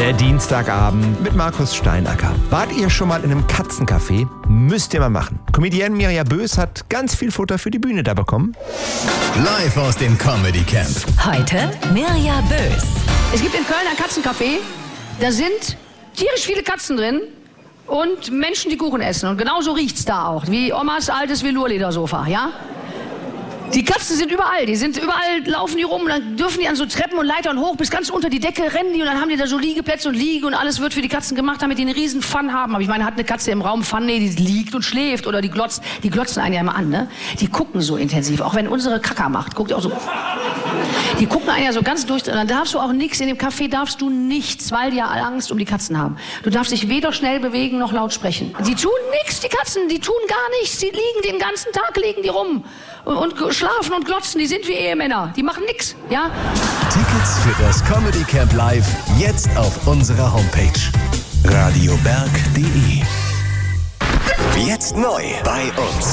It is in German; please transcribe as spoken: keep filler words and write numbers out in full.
Der Dienstagabend mit Markus Steinacker. Wart ihr schon mal in einem Katzencafé? Müsst ihr mal machen. Comedienne Mirja Bös hat ganz viel Futter für die Bühne da bekommen. Live aus dem Comedy Camp. Heute Mirja Bös. Es gibt in Köln ein Katzencafé, da sind tierisch viele Katzen drin und Menschen, die Kuchen essen. Und genauso riecht's da auch, wie Omas altes Velourledersofa, ja? Die Katzen sind überall, die sind überall, laufen die rum und dann dürfen die an so Treppen und Leitern hoch, bis ganz unter die Decke rennen die und dann haben die da so Liegeplätze und Liege und alles wird für die Katzen gemacht, damit die einen riesen Fun haben. Aber ich meine, hat eine Katze im Raum Fun? Nee, die liegt und schläft oder die glotzt, die glotzen einen ja immer an, ne? Die gucken so intensiv, auch wenn unsere Kacker macht, guckt ihr auch so. Die gucken einen ja so ganz durch, und dann darfst du auch nichts, in dem Café darfst du nichts, weil die ja alle Angst um die Katzen haben. Du darfst dich weder schnell bewegen noch laut sprechen. Die tun nichts, die Katzen, die tun gar nichts, die liegen den ganzen Tag, liegen die rum und, und schlafen und glotzen, die sind wie Ehemänner, die machen nichts, ja? Tickets für das Comedy Camp Live jetzt auf unserer Homepage radioberg punkt de. Jetzt neu bei uns.